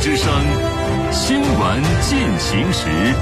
之声新闻进行时。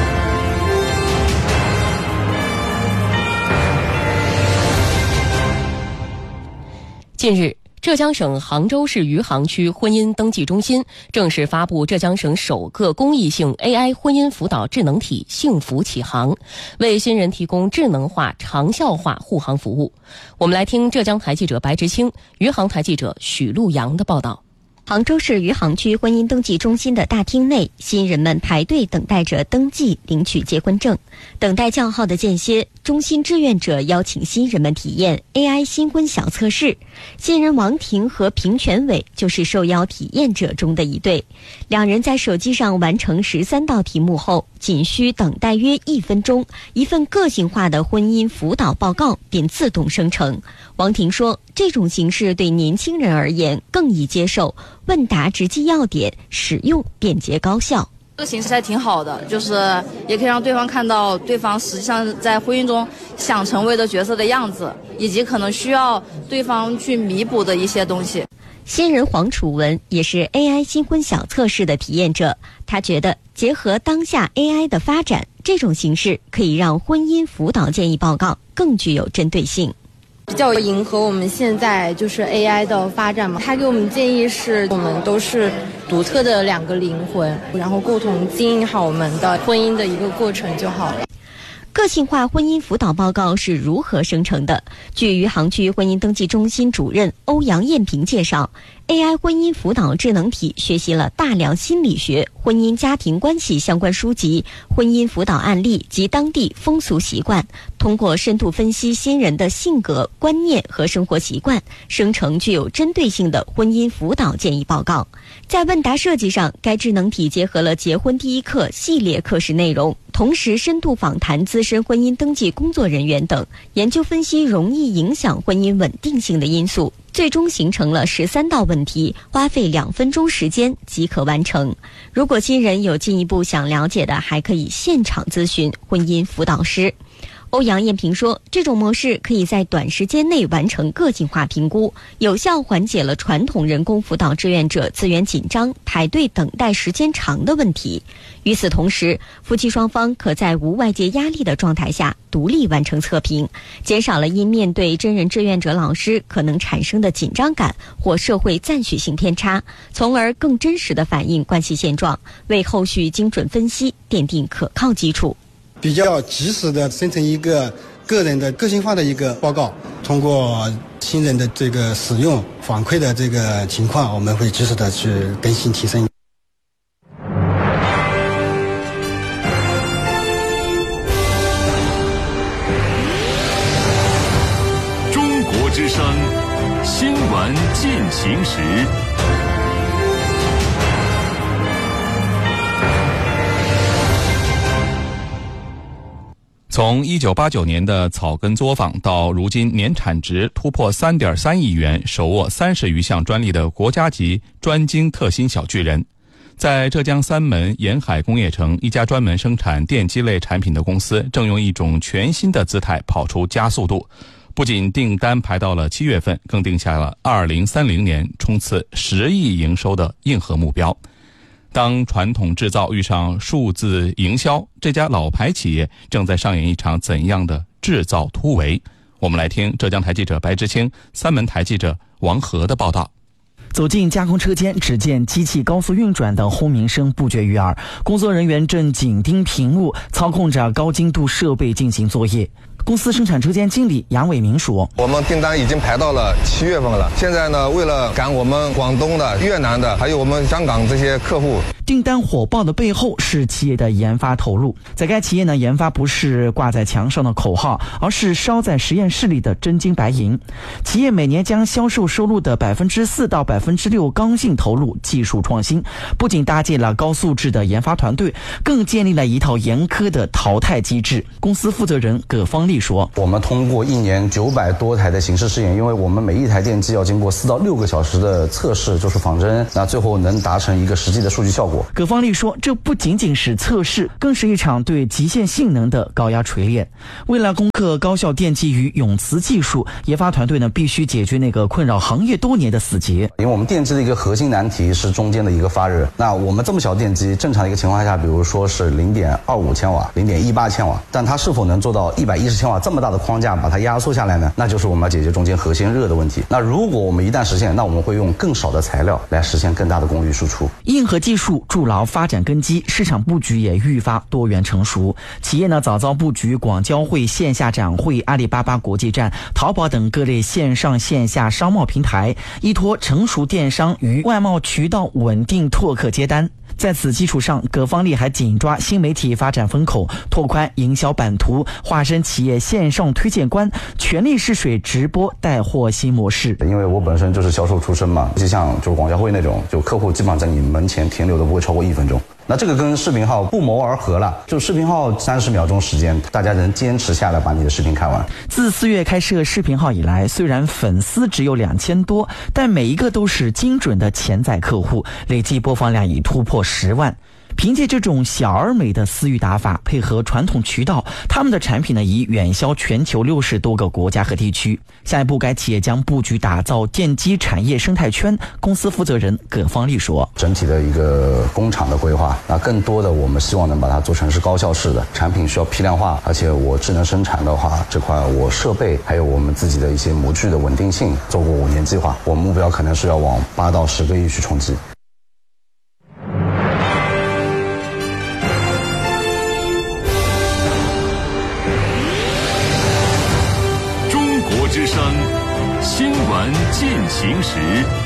近日，浙江省杭州市余杭区婚姻登记中心正式发布浙江省首个公益性 AI 婚姻辅导智能体“幸福启航”，为新人提供智能化、长效化护航服务。我们来听浙江台记者白执清、余杭台记者许路阳的报道。 杭州市余杭区婚姻登记中心的大厅内，新人们排队等待着登记领取结婚证。等待叫号的间歇，中心志愿者邀请新人们体验 AI 新婚小测试。新人王婷和平全伟就是受邀体验者中的一对。两人在手机上完成13道题目后，仅需等待约1分钟，一份个性化的婚姻辅导报告便自动生成。王婷说，这种形式对年轻人而言更易接受，问答直击要点，使用便捷高效。 这个形式还挺好的，就是也可以让对方看到对方实际上在婚姻中想成为的角色的样子，以及可能需要对方去弥补的一些东西。 新人黄楚文也是 AI 新婚小测试的体验者，他觉得结合当下 AI 的发展，这种形式可以让婚姻辅导建议报告更具有针对性。 比较迎合我们现在就是 AI 的发展嘛，他给我们建议是我们都是独特的2个灵魂，然后共同经营好我们的婚姻的一个过程就好了。 个性化婚姻辅导报告是如何生成的？据余杭区婚姻登记中心主任欧阳艳萍介绍， AI 婚姻辅导智能体学习了大量心理学、婚姻家庭关系相关书籍、婚姻辅导案例及当地风俗习惯，通过深度分析新人的性格、观念和生活习惯，生成具有针对性的婚姻辅导建议报告。在问答设计上，该智能体结合了结婚第一课系列课时内容，同时深度访谈资深婚姻登记工作人员等，研究分析容易影响婚姻稳定性的因素，最终形成了13道问题，花费2分钟时间即可完成。如果新人有进一步想了解的，还可以现场咨询婚姻辅导师。欧阳艳萍说，这种模式可以在短时间内完成个性化评估，有效缓解了传统人工辅导志愿者资源紧张、排队等待时间长的问题。与此同时，夫妻双方可在无外界压力的状态下独立完成测评，减少了因面对真人志愿者老师可能产生的紧张感或社会赞许性偏差，从而更真实地反映关系现状，为后续精准分析奠定可靠基础。 比较及时的生成一个个人的个性化的一个报告，通过新人的这个使用反馈的这个情况，我们会及时的去更新提升。 中国之声新闻进行时。 从1989年的草根作坊到如今年产值突破3.3亿元，手握30余项专利的国家级专精特新小巨人，在浙江三门沿海工业城，一家专门生产电机类产品的公司正用一种全新的姿态跑出加速度，不仅订单排到了7月份，更定下了2030年冲刺10亿营收的硬核目标。当传统制造遇上数字营销，这家老牌企业正在上演一场怎样的制造突围？我们来听浙江台记者白知青、三门台记者王和的报道。 走进加工车间，只见机器高速运转的轰鸣声不绝于耳，工作人员正紧盯屏幕，操控着高精度设备进行作业。公司生产车间经理杨伟明说， 我们订单已经排到了7月份了，现在呢，为了赶我们广东的、越南的还有我们香港这些客户， 订单火爆的背后是企业的研发投入。在该企业呢，研发不是挂在墙上的口号，而是烧在实验室里的真金白银。企业每年将销售收入的4%到6%刚性投入技术创新，不仅搭建了高素质的研发团队，更建立了一套严苛的淘汰机制。公司负责人葛方丽说， 我们通过1年900多台的形式试验，因为我们每一台电机要经过4到6个小时的测试，就是仿真，那最后能达成一个实际的数据效果。 果。 葛方丽说，这不仅仅是测试，更是一场对极限性能的高压锤炼。为了攻克高效电机与永磁技术，研发团队呢必须解决那个困扰行业多年的死结。 因为我们电机的一个核心难题是中间的一个发热。那我们这么小电机，正常的一个情况下，比如说是0.25千瓦、0.18千瓦，但它是否能做到110千瓦这么大的框架把它压缩下来呢？那就是我们要解决中间核心热的问题。那如果我们一旦实现，那我们会用更少的材料来实现更大的功率输出。 硬核技术筑牢发展根基，市场布局也愈发多元成熟。企业呢早早布局广交会线下展会、阿里巴巴国际站、淘宝等各类线上线下商贸平台，依托成熟电商与外贸渠道稳定拓客接单。在此基础上，葛方丽还紧抓新媒体发展风口，拓宽营销版图，化身企业线上推荐官，全力试水直播带货新模式。 因为我本身就是销售出身嘛，就像就是广交会那种，就客户基本上在你门前停留都不会超过1分钟。那这个跟视频号不谋而合了，就视频号30秒钟时间，大家能坚持下来把你的视频看完。 自4月开设视频号以来，虽然粉丝只有2000多，但每一个都是精准的潜在客户，累计播放量已突破10万。凭借这种小而美的私域打法，配合传统渠道，他们的产品呢已远销全球60多个国家和地区。下一步，该企业将布局打造电机产业生态圈。公司负责人葛方丽说：“ 整体的一个工厂的规划，那更多的我们希望能把它做成是高效式的产品，需要批量化，而且我智能生产的话，这块我设备还有我们自己的一些模具的稳定性做过5年计划，我们目标可能是要往8到10个亿去冲击。” 之声新闻进行时。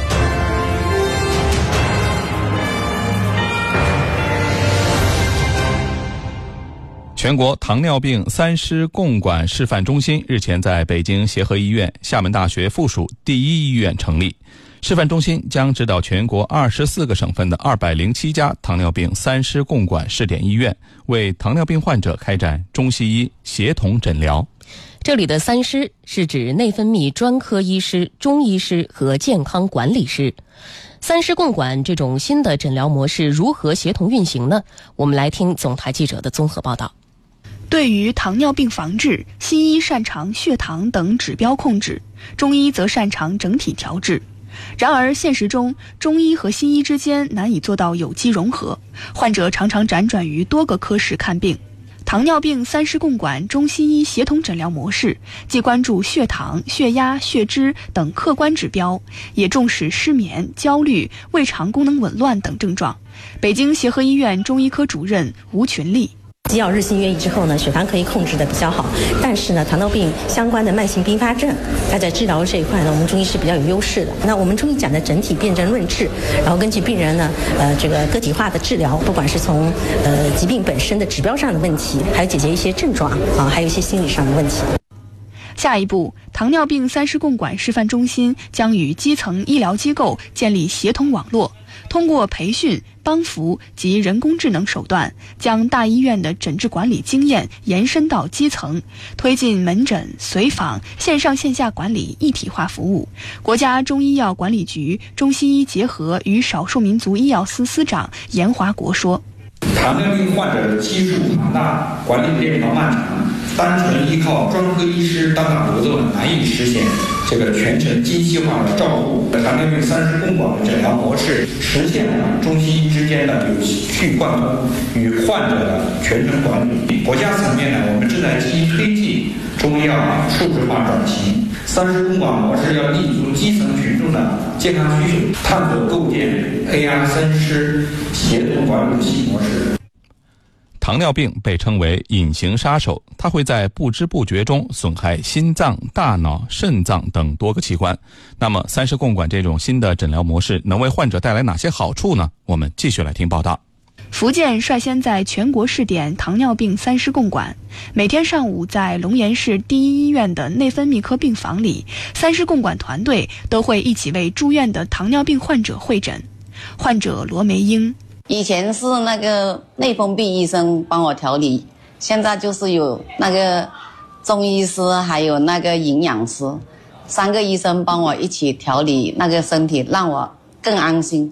全国糖尿病三师共管示范中心日前在北京协和医院、厦门大学附属第一医院成立。示范中心将指导全国24个省份的207家糖尿病三师共管试点医院，为糖尿病患者开展中西医协同诊疗。 这里的三师是指内分泌专科医师、中医师和健康管理师。三师共管这种新的诊疗模式如何协同运行呢？我们来听总台记者的综合报道。 对于糖尿病防治，西医擅长血糖等指标控制，中医则擅长整体调治。然而现实中，中医和西医之间难以做到有机融合，患者常常辗转于多个科室看病。糖尿病三师共管中西医协同诊疗模式，既关注血糖、血压、血脂等客观指标，也重视失眠、焦虑、胃肠功能紊乱等症状。北京协和医院中医科主任吴群丽。 基药日新月异之后呢，血糖可以控制的比较好，但是呢，糖尿病相关的慢性并发症，它在治疗这一块呢，我们中医是比较有优势的。那我们中医讲的整体辨证论治，然后根据病人呢，这个个体化的治疗，不管是从疾病本身的指标上的问题，还有解决一些症状啊，还有一些心理上的问题。 下一步，糖尿病三师共管示范中心将与基层医疗机构建立协同网络，通过培训、帮扶及人工智能手段，将大医院的诊治管理经验延伸到基层，推进门诊、随访、线上线下管理一体化服务。国家中医药管理局中西医结合与少数民族医药司司长严华国说：“ 糖尿病患者基数庞大，管理链条漫长，单纯依靠专科医师单打独斗难以实现这个全程精细化的照顾。糖尿病三师共管的诊疗模式，实现了中西医之间的有序贯通与患者的全程管理。国家层面呢，我们正在积极推进中医药数字化转型。三师共管模式要立足基层群众的健康需求，探索构建 AI 三师协同管理新模式。” 糖尿病被称为隐形杀手，它会在不知不觉中损害心脏、大脑、肾脏等多个器官。那么三师共管这种新的诊疗模式能为患者带来哪些好处呢？我们继续来听报道。 福建率先在全国试点糖尿病三师共管，每天上午在龙岩市第一医院的内分泌科病房里，三师共管团队都会一起为住院的糖尿病患者会诊。患者罗梅英： 以前是那个内分泌医生帮我调理，现在就是有那个中医师还有那个营养师，3个医生帮我一起调理那个身体，让我更安心。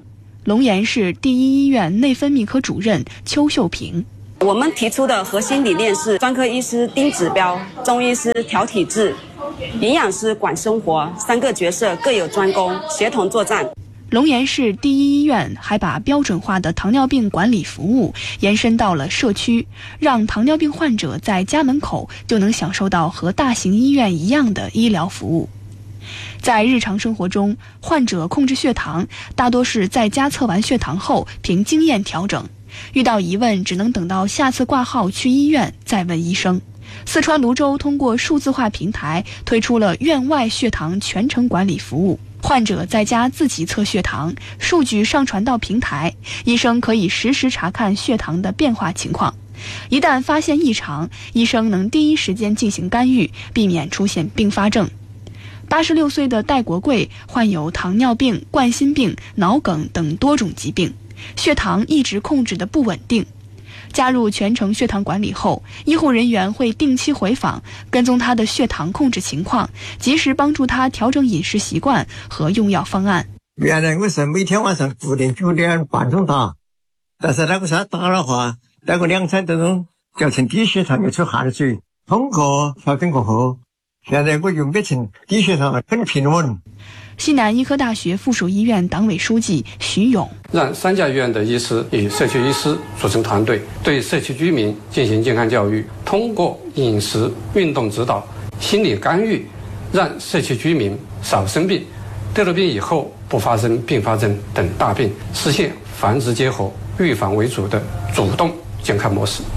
龙岩市第一医院内分泌科主任邱秀平。 我们提出的核心理念是专科医师盯指标，中医师调体质，营养师管生活，3个角色各有专攻，协同作战。 龙岩市第一医院还把标准化的糖尿病管理服务延伸到了社区，让糖尿病患者在家门口就能享受到和大型医院一样的医疗服务。在日常生活中，患者控制血糖大多是在家测完血糖后凭经验调整，遇到疑问只能等到下次挂号去医院再问医生。四川泸州通过数字化平台推出了院外血糖全程管理服务，患者在家自己测血糖，数据上传到平台，医生可以实时查看血糖的变化情况。一旦发现异常，医生能第一时间进行干预，避免出现并发症。86岁的戴国贵患有糖尿病、冠心病、脑梗等多种疾病，血糖一直控制得不稳定。加入全程血糖管理后，医护人员会定期回访，跟踪他的血糖控制情况，及时帮助他调整饮食习惯和用药方案。 原来我是每天晚上固定9点半钟打，但是那个时候打的话，那个2、3多钟造成低血糖，又出汗水。通过调整过后，现在我就变成低血糖很平稳。 西南医科大学附属医院党委书记徐勇， 让3家医院的医师与社区医师组成团队，对社区居民进行健康教育，通过饮食、运动指导、心理干预，让社区居民少生病，得了病以后不发生并发症等大病，实现防治结合、预防为主的主动健康模式。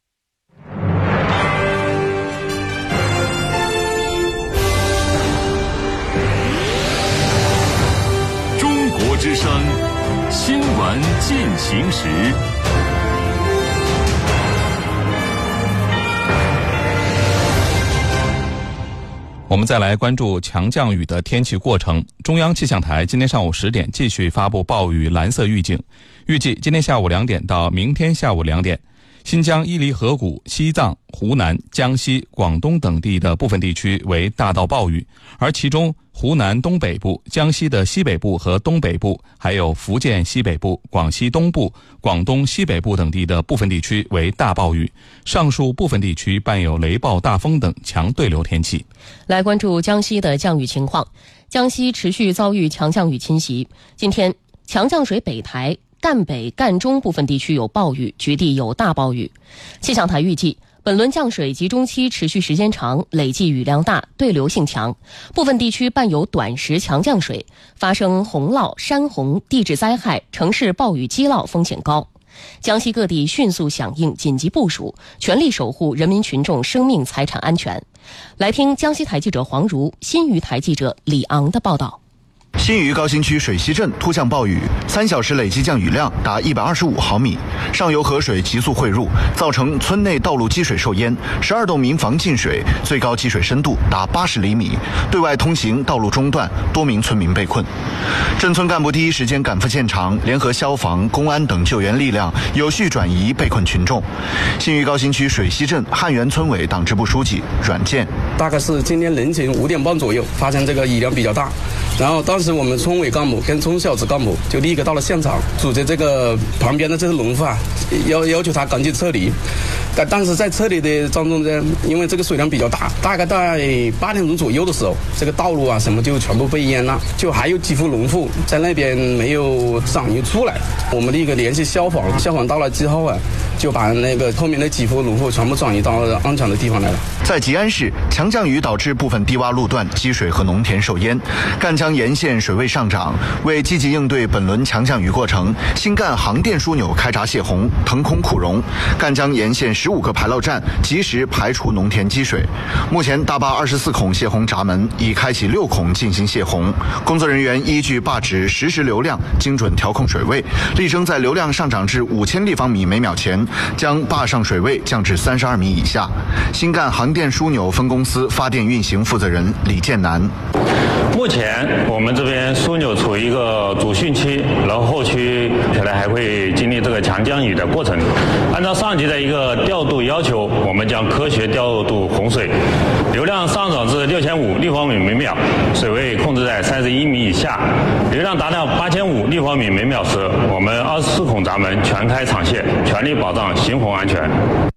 之声新闻进行时， 我们再来关注强降雨的天气过程。中央气象台今天上午10点继续发布暴雨蓝色预警，预计今天下午2点到明天下午2点，新疆伊犁河谷、西藏、湖南、江西、广东等地的部分地区为大到暴雨，而其中湖南东北部、江西的西北部和东北部，还有福建西北部、广西东部、广东西北部等地的部分地区为大暴雨，上述部分地区伴有雷暴、大风等强对流天气。 来关注江西的降雨情况。江西持续遭遇强降雨侵袭，今天强降水北台、赣北、赣中部分地区有暴雨，局地有大暴雨。气象台预计，本轮降水集中期持续时间长，累计雨量大，对流性强，部分地区伴有短时强降水，发生洪涝、山洪、地质灾害、城市暴雨积涝风险高。江西各地迅速响应紧急部署，全力守护人民群众生命财产安全。来听江西台记者黄如、新余台记者李昂的报道。 新余高新区水西镇突降暴雨，3小时累计降雨量达125毫米，上游河水急速汇入，造成村内道路积水受淹，12栋民房进水，最高积水深度达80厘米，对外通行道路中断，多名村民被困。镇村干部第一时间赶赴现场，联合消防、公安等救援力量，有序转移被困群众。新余高新区水西镇汉源村委党支部书记阮健， 大概是今天凌晨5点半左右发生这个雨量比较大，然后当时我们村委干部跟村小组干部就立刻到了现场，组织这个旁边的这些农户要求他赶紧撤离。但是在撤离的当中呢，因为这个水量比较大，大概在8点钟左右的时候，这个道路啊什么就全部被淹了，就还有几户农户在那边没有转移出来。我们立刻联系消防，消防到了之后啊，就把那个后面的几户农户全部转移到安全的地方来了。 在吉安市，强降雨导致部分低洼路段积水和农田受淹，赣江沿线水位上涨。为积极应对本轮强降雨过程，新赣航电枢纽开闸泄洪，腾空库容，赣江沿线15个排涝站及时排除农田积水。目前大坝24孔泄洪闸门已开启6孔进行泄洪，工作人员依据坝址实时流量精准调控水位，力争在流量上涨至5000立方米每秒前，将坝上水位降至32米以下。新赣航电枢纽分公司发电运行负责人李建南， 目前我们这边枢纽处于一个主汛期，然后后期可能还会经历这个强降雨的过程。按照上级的一个调度要求，我们将科学调度洪水，流量上涨至 6500立方米每秒，水位控制在31米以下。流量达到8500立方米每秒时，我们24孔闸门全开敞卸，全力保障行洪安全。